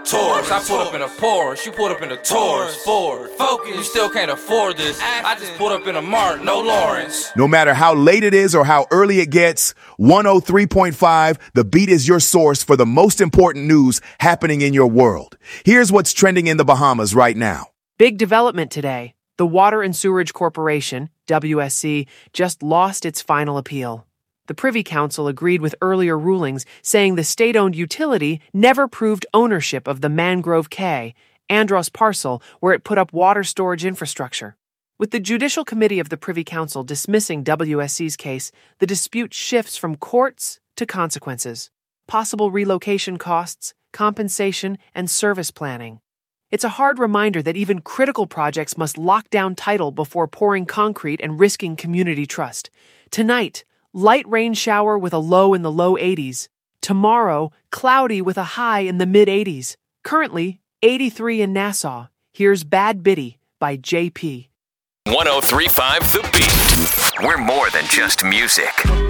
Taurus. I pulled up in a Porsche, you pulled up in a Taurus. Ford, focus, you still can't afford this. I just pulled up in a Mart, no Lawrence. No matter how late it is or how early it gets, 103.5, The Beat is your source for the most important news happening in your world. Here's what's trending in the Bahamas right now. Big development today. The Water and Sewerage Corporation, WSC, just lost its final appeal. The Privy Council agreed with earlier rulings, saying the state-owned utility never proved ownership of the Mangrove Cay, Andros parcel, where it put up water storage infrastructure. With the Judicial Committee of the Privy Council dismissing WSC's case, the dispute shifts from courts to consequences, possible relocation costs, compensation, and service planning. It's a hard reminder that even critical projects must lock down title before pouring concrete and risking community trust. Tonight, light rain shower with a low in the low 80s. Tomorrow, cloudy with a high in the mid-80s. Currently, 83 in Nassau. Here's Bad Biddy by JP. 103.5 The Beat. We're more than just music.